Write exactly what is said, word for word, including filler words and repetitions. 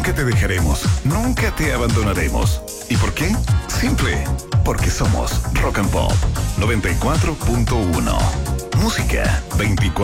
nunca te dejaremos, nunca te abandonaremos. ¿Y por qué? Simple, porque somos Rock and Pop noventa y cuatro punto uno. Música veinticuatro